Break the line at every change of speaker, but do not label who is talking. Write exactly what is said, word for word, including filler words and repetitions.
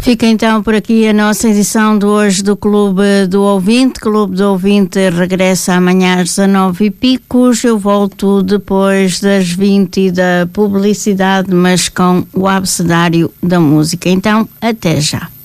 Fica então por aqui a nossa edição de hoje do Clube do Ouvinte. Clube do Ouvinte regressa amanhã às dezanove e picos. Eu volto depois das vinte da publicidade, mas com o abecedário da música. Então, até já.